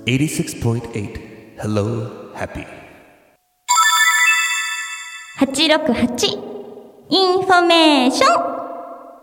86.8 Hello Happy 868インフォメーション